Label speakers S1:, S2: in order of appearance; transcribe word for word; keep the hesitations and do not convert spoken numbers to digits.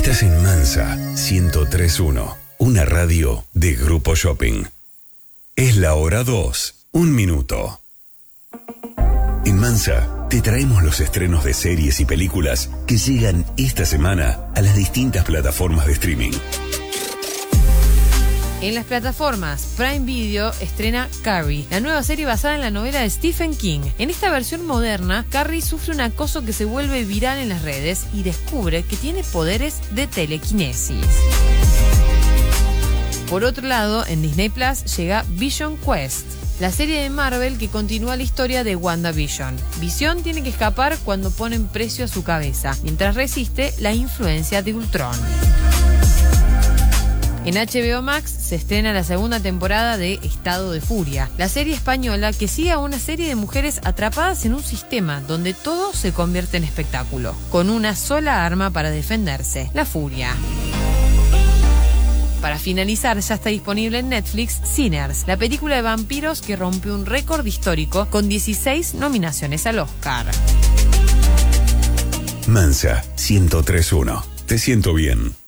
S1: Estás en Mansa ciento tres punto uno, una radio de Grupo Shopping. Es la hora dos, un minuto. En Mansa te traemos los estrenos de series y películas que llegan esta semana a las distintas plataformas de streaming.
S2: En las plataformas, Prime Video estrena Carrie, la nueva serie basada en la novela de Stephen King. En esta versión moderna, Carrie sufre un acoso que se vuelve viral en las redes y descubre que tiene poderes de telequinesis. Por otro lado, en Disney Plus llega Vision Quest, la serie de Marvel que continúa la historia de WandaVision. Visión tiene que escapar cuando ponen precio a su cabeza, mientras resiste la influencia de Ultron. En H B O Max se estrena la segunda temporada de Estado de Furia, la serie española que sigue a una serie de mujeres atrapadas en un sistema donde todo se convierte en espectáculo, con una sola arma para defenderse, la furia. Para finalizar, ya está disponible en Netflix Sinners, la película de vampiros que rompió un récord histórico con dieciséis nominaciones al Oscar.
S1: Mansa ciento tres punto uno. Te siento bien.